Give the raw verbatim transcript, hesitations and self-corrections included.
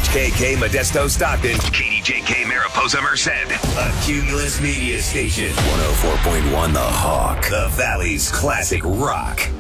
K K Modesto Stockton. K D J K Mariposa Merced. A Cumulus Media Station. one oh four point one The Hawk. The Valley's classic rock.